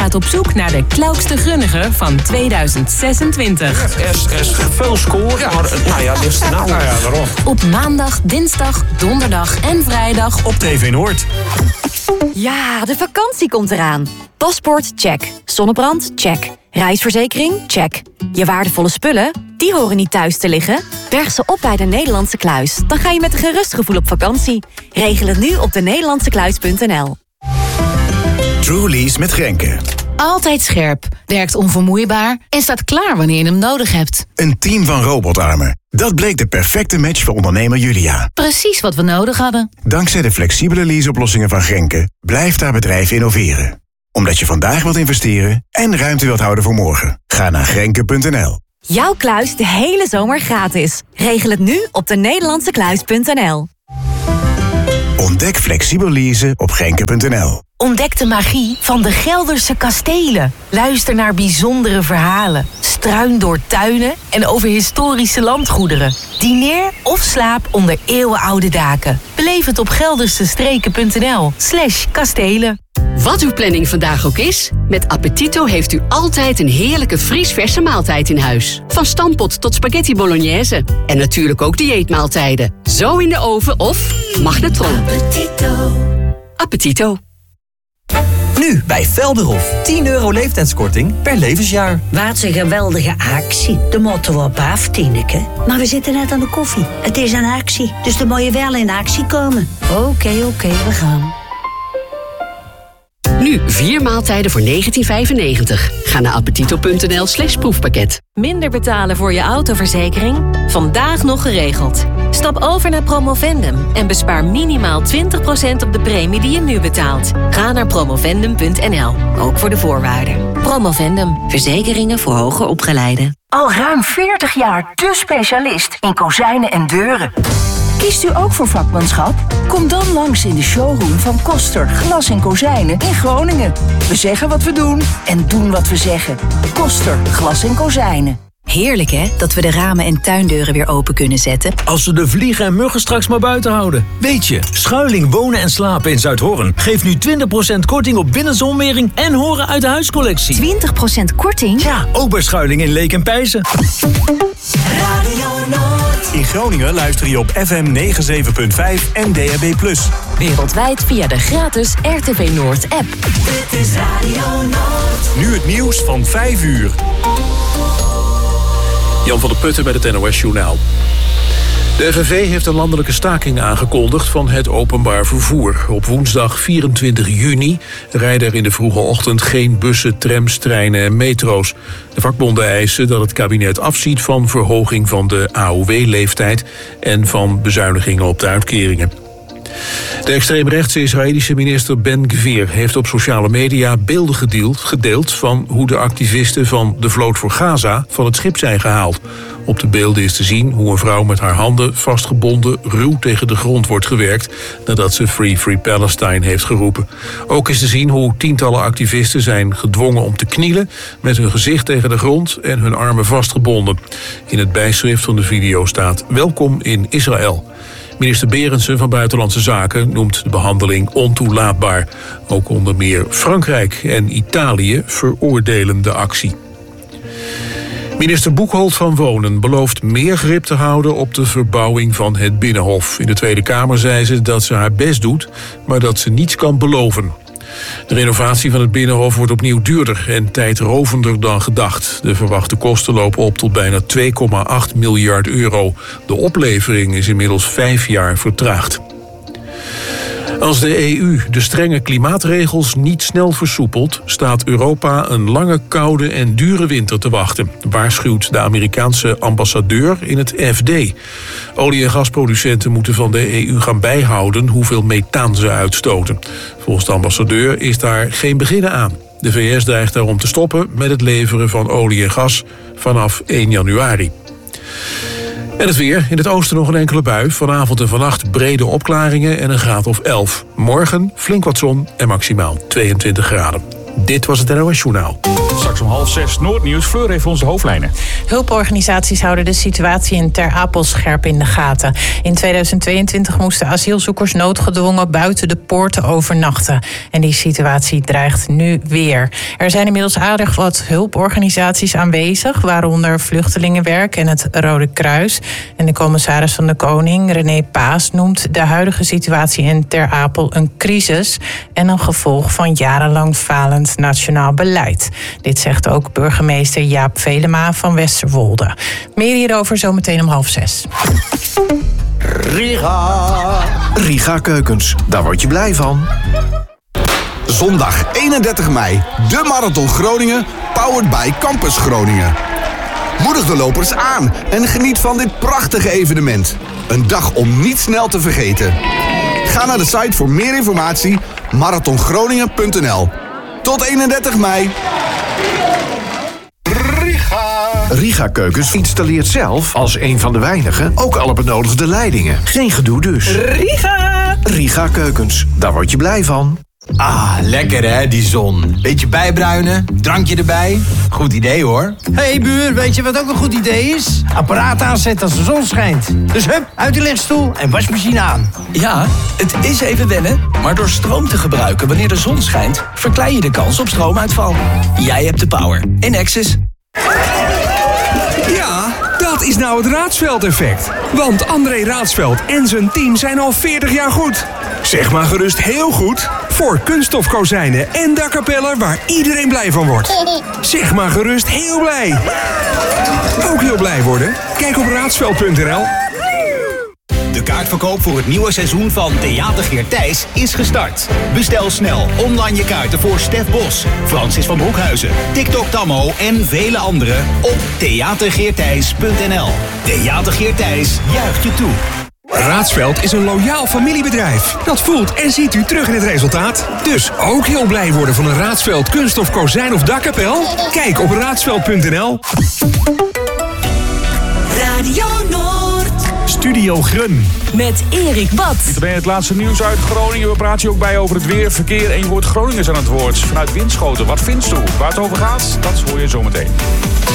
gaat op zoek naar de klaukste grunnige van 2026. Veel score, maar dit is de nou. Waarom? Op maandag, dinsdag, donderdag en vrijdag Op TV Noord. Ja, de vakantie komt eraan. Paspoort, check. Zonnebrand, check. Reisverzekering, check. Je waardevolle spullen, die horen niet thuis te liggen. Berg ze op bij de Nederlandse Kluis. Dan ga je met een gerust gevoel op vakantie. Regel het nu op denederlandsekluis.nl. Truly's met Grenke. Altijd scherp, werkt onvermoeibaar en staat klaar wanneer je hem nodig hebt. Een team van robotarmen. Dat bleek de perfecte match voor ondernemer Julia. Precies wat we nodig hadden. Dankzij de flexibele leaseoplossingen van Grenke blijft haar bedrijf innoveren. Omdat je vandaag wilt investeren en ruimte wilt houden voor morgen. Ga naar Grenke.nl. Jouw kluis de hele zomer gratis. Regel het nu op denederlandsekluis.nl. Ontdek flexibel leasen op Grenke.nl. Ontdek de magie van de Gelderse kastelen. Luister naar bijzondere verhalen. Struin door tuinen en over historische landgoederen. Dineer of slaap onder eeuwenoude daken. Beleef het op geldersestreken.nl/kastelen. Wat uw planning vandaag ook is, met Appetito heeft u altijd een heerlijke vriesverse maaltijd in huis. Van stampot tot spaghetti bolognese. En natuurlijk ook dieetmaaltijden. Zo in de oven of magnetron. Appetito. Nu bij Velderhof. €10 leeftijdskorting per levensjaar. Wat een geweldige actie. De moeten we op af, Tineke. Maar we zitten net aan de koffie. Het is een actie, dus dan moet je wel in actie komen. Oké, we gaan. Nu 4 maaltijden voor €19,95. Ga naar appetito.nl/proefpakket. Minder betalen voor je autoverzekering? Vandaag nog geregeld. Stap over naar Promovendum en bespaar minimaal 20% op de premie die je nu betaalt. Ga naar promovendum.nl, ook voor de voorwaarden. Promovendum, verzekeringen voor hoger opgeleiden. Al ruim 40 jaar de specialist in kozijnen en deuren. Kiest u ook voor vakmanschap? Kom dan langs in de showroom van Koster Glas en Kozijnen in Groningen. We zeggen wat we doen en doen wat we zeggen. Koster Glas en Kozijnen. Heerlijk hè, dat we de ramen en tuindeuren weer open kunnen zetten. Als we de vliegen en muggen straks maar buiten houden. Weet je, Schuiling Wonen en Slapen in Zuidhorn geeft nu 20% korting op binnenzonwering en horen uit de huiscollectie. 20% korting? Ja, ook bij Schuiling in Leek en Pijzen. In Groningen luister je op FM 97.5 en DAB+. Wereldwijd via de gratis RTV Noord app. Dit is Radio Noord. Nu het nieuws van 5 uur. Jan van der Putten bij het NOS Journaal. De FNV heeft een landelijke staking aangekondigd van het openbaar vervoer. Op woensdag 24 juni rijden er in de vroege ochtend geen bussen, trams, treinen en metro's. De vakbonden eisen dat het kabinet afziet van verhoging van de AOW-leeftijd en van bezuinigingen op de uitkeringen. De extreemrechtse Israëlische minister Ben-Gvir heeft op sociale media beelden gedeeld van hoe de activisten van de Vloot voor Gaza van het schip zijn gehaald. Op de beelden is te zien hoe een vrouw met haar handen vastgebonden ruw tegen de grond wordt gewerkt nadat ze Free Free Palestine heeft geroepen. Ook is te zien hoe tientallen activisten zijn gedwongen om te knielen met hun gezicht tegen de grond en hun armen vastgebonden. In het bijschrift van de video staat: "Welkom in Israël." Minister Berendsen van Buitenlandse Zaken noemt de behandeling ontoelaatbaar. Ook onder meer Frankrijk en Italië veroordelen de actie. Minister Boekholt van Wonen belooft meer grip te houden op de verbouwing van het Binnenhof. In de Tweede Kamer zei ze dat ze haar best doet, maar dat ze niets kan beloven. De renovatie van het Binnenhof wordt opnieuw duurder en tijdrovender dan gedacht. De verwachte kosten lopen op tot bijna 2,8 miljard euro. De oplevering is inmiddels 5 jaar vertraagd. Als de EU de strenge klimaatregels niet snel versoepelt, staat Europa een lange, koude en dure winter te wachten, waarschuwt de Amerikaanse ambassadeur in het FD. Olie- en gasproducenten moeten van de EU gaan bijhouden hoeveel methaan ze uitstoten. Volgens de ambassadeur is daar geen begin aan. De VS dreigt daarom te stoppen met het leveren van olie en gas vanaf 1 januari. En het weer. In het oosten nog een enkele bui. Vanavond en vannacht brede opklaringen en een graad of 11. Morgen flink wat zon en maximaal 22 graden. Dit was het NOS Journaal. Straks om 5:30 Noordnieuws. Fleur heeft onze hoofdlijnen. Hulporganisaties houden de situatie in Ter Apel scherp in de gaten. In 2022 moesten asielzoekers noodgedwongen buiten de poorten overnachten. En die situatie dreigt nu weer. Er zijn inmiddels aardig wat hulporganisaties aanwezig, waaronder Vluchtelingenwerk en het Rode Kruis. En de commissaris van de Koning, René Paas, noemt de huidige situatie in Ter Apel een crisis en een gevolg van jarenlang falend nationaal beleid. Dit zegt ook burgemeester Jaap Velema van Westerwolde. Meer hierover zometeen om 5:30. Riga Keukens, daar word je blij van. Zondag 31 mei, de Marathon Groningen, powered by Campus Groningen. Moedig de lopers aan en geniet van dit prachtige evenement. Een dag om niet snel te vergeten. Ga naar de site voor meer informatie, marathongroningen.nl. Tot 31 mei. Riga Keukens installeert zelf, als een van de weinigen, ook alle benodigde leidingen. Geen gedoe dus. Riga Keukens, daar word je blij van. Ah, lekker hè, die zon. Beetje bijbruinen, drankje erbij. Goed idee hoor. Hey buur, weet je wat ook een goed idee is? Apparaat aanzetten als de zon schijnt. Dus hup, uit de lichtstoel en wasmachine aan. Ja, het is even wennen, maar door stroom te gebruiken wanneer de zon schijnt, verklein je de kans op stroomuitval. Jij hebt de power. Enexis. Ja, dat is nou het Raadsveld-effect. Want André Raadsveld en zijn team zijn al 40 jaar goed. Zeg maar gerust heel goed voor kunststofkozijnen en dakkapellen waar iedereen blij van wordt. Zeg maar gerust heel blij. Ook heel blij worden? Kijk op raadsveld.nl. De kaartverkoop voor het nieuwe seizoen van Theater Geert Thijs is gestart. Bestel snel online je kaarten voor Stef Bos, Francis van Broekhuizen, TikTok Tammo en vele anderen op theatergeerthijs.nl. Theater Geert Thijs juicht je toe. Raadsveld is een loyaal familiebedrijf. Dat voelt en ziet u terug in het resultaat. Dus ook heel blij worden van een Raadsveld kunststof kozijn of dakkapel? Kijk op raadsveld.nl. Radio Noord. Studio Grun. Met Erik Bad. Niet alleen het laatste nieuws uit Groningen. We praten je ook bij over het weer, verkeer en je hoort Groningers aan het woord. Vanuit Winschoten. Wat vindt u? Waar het over gaat, dat hoor je zometeen.